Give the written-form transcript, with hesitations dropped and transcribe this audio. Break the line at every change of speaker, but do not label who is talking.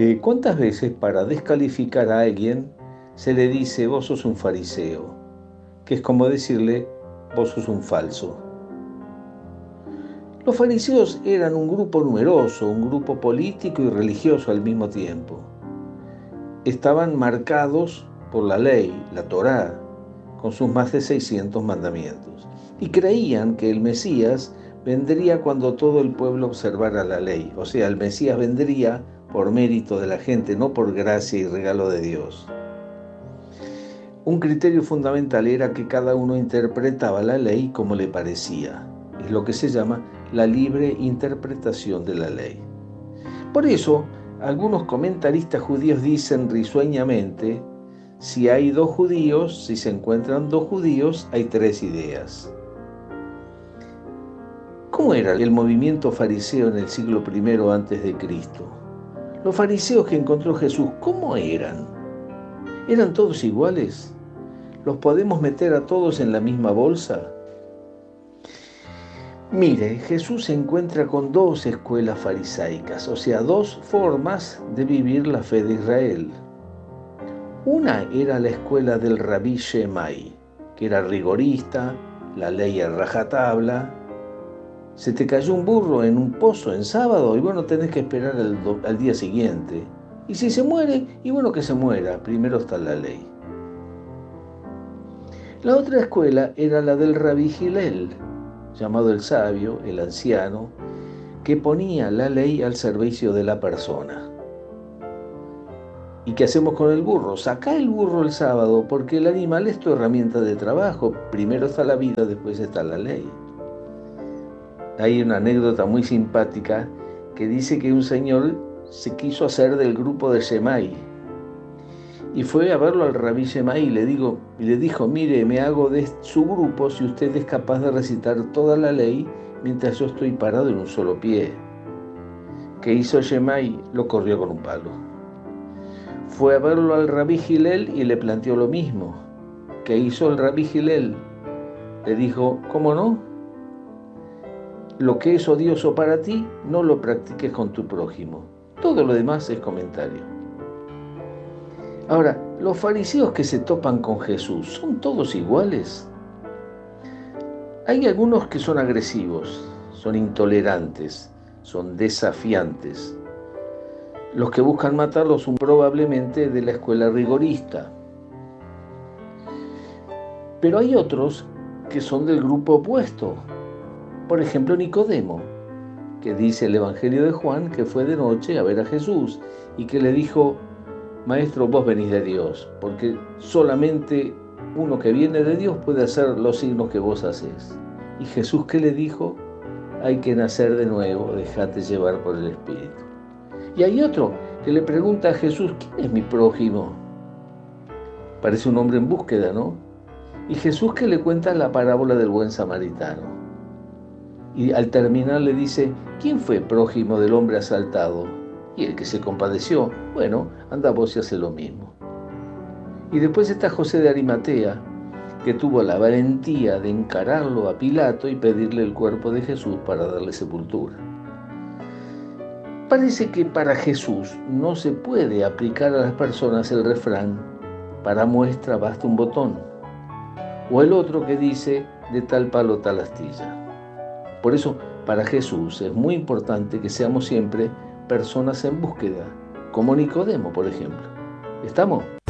¿Cuántas veces para descalificar a alguien se le dice vos sos un fariseo? Que es como decirle vos sos un falso. Los fariseos eran un grupo numeroso, un grupo político y religioso al mismo tiempo. Estaban marcados por la ley, la Torá, con sus más de 600 mandamientos. Y creían que el Mesías vendría cuando todo el pueblo observara la ley. O sea, el Mesías vendría por mérito de la gente, no por gracia y regalo de Dios. Un criterio fundamental era que cada uno interpretaba la ley como le parecía. Es lo que se llama la libre interpretación de la ley. Por eso, algunos comentaristas judíos dicen risueñamente, si se encuentran dos judíos, hay tres ideas. ¿Cómo era el movimiento fariseo en el siglo I antes de Cristo? Los fariseos que encontró Jesús, ¿cómo eran? ¿Eran todos iguales? ¿Los podemos meter a todos en la misma bolsa? Mire, Jesús se encuentra con dos escuelas farisaicas, o sea, dos formas de vivir la fe de Israel. Una era la escuela del Rabí Shammai, que era rigorista, la ley a rajatabla. Se te cayó un burro en un pozo en sábado y bueno, tenés que esperar al día siguiente. Y si se muere, y bueno que se muera, primero está la ley. La otra escuela era la del Rabí Hillel, llamado el sabio, el anciano, que ponía la ley al servicio de la persona. ¿Y qué hacemos con el burro? Sacá el burro el sábado, porque el animal es tu herramienta de trabajo. Primero está la vida, después está la ley. Hay una anécdota muy simpática que dice que un señor se quiso hacer del grupo de Shammai y fue a verlo al Rabí Shammai y le dijo, mire, me hago de su grupo si usted es capaz de recitar toda la ley mientras yo estoy parado en un solo pie. ¿Qué hizo Shammai? Lo corrió con un palo. Fue a verlo al Rabí Hillel y le planteó lo mismo. ¿Qué hizo el Rabí Hillel? Le dijo, ¿cómo no? Lo que es odioso para ti, no lo practiques con tu prójimo. Todo lo demás es comentario. Ahora, los fariseos que se topan con Jesús, ¿son todos iguales? Hay algunos que son agresivos, son intolerantes, son desafiantes. Los que buscan matarlo son probablemente de la escuela rigorista. Pero hay otros que son del grupo opuesto. Por ejemplo, Nicodemo, que dice el Evangelio de Juan que fue de noche a ver a Jesús y que le dijo, Maestro, vos venís de Dios, porque solamente uno que viene de Dios puede hacer los signos que vos haces. Y Jesús, ¿qué le dijo? Hay que nacer de nuevo, dejate llevar por el Espíritu. Y hay otro que le pregunta a Jesús, ¿quién es mi prójimo? Parece un hombre en búsqueda, ¿no? Y Jesús que le cuenta la parábola del buen samaritano. Y al terminar le dice, ¿quién fue prójimo del hombre asaltado? Y el que se compadeció, bueno, anda vos y hace lo mismo. Y después está José de Arimatea, que tuvo la valentía de encararlo a Pilato y pedirle el cuerpo de Jesús para darle sepultura. Parece que para Jesús no se puede aplicar a las personas el refrán, para muestra basta un botón, o el otro que dice, de tal palo tal astilla. Por eso, para Jesús es muy importante que seamos siempre personas en búsqueda, como Nicodemo, por ejemplo. ¿Estamos?